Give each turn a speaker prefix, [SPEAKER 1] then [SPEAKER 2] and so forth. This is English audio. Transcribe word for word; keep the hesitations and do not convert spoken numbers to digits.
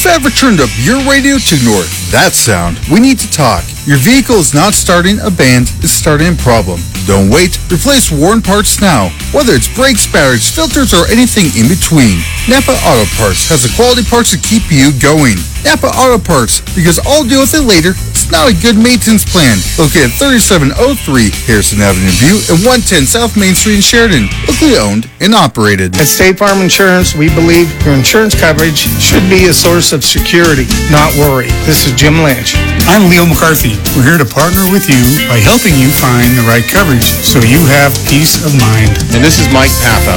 [SPEAKER 1] you've ever turned up your radio to ignore that sound, we need to talk. Your vehicle is not starting a band, it's starting a problem. Don't wait. Replace worn parts now. Whether it's brakes, batteries, filters, or anything in between, Napa Auto Parts has the quality parts to keep you going. Napa Auto Parts, because I'll deal with it later. It's not a good maintenance plan. Located at thirty-seven oh three Harrison Avenue in View and one ten South Main Street in Sheridan. Locally owned and operated.
[SPEAKER 2] At State Farm Insurance, we believe your insurance coverage should be a source of security, not worry. This is Jim Lynch.
[SPEAKER 3] I'm Leo McCarthy. We're here to partner with you by helping you find the right coverage so you have peace of mind.
[SPEAKER 4] And this is Mike Papa.